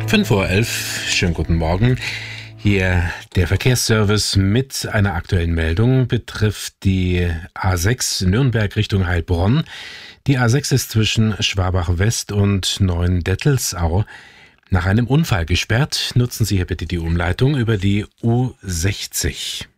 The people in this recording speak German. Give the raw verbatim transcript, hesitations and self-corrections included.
fünf Uhr elf, schönen guten Morgen. Hier der Verkehrsservice mit einer aktuellen Meldung betrifft die A sechs Nürnberg Richtung Heilbronn. Die A sechs ist zwischen Schwabach West und Neuendettelsau nach einem Unfall gesperrt. Nutzen Sie hier bitte die Umleitung über die U sechzig.